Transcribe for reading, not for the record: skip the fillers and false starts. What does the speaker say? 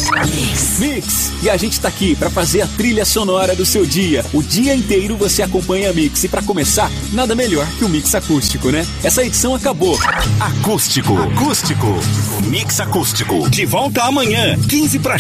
Mix. E a gente tá aqui pra fazer a trilha sonora do seu dia. O dia inteiro você acompanha a Mix. E pra começar, nada melhor que o Mix Acústico, né? Essa edição acabou. Acústico. Mix Acústico. De volta amanhã, 15 para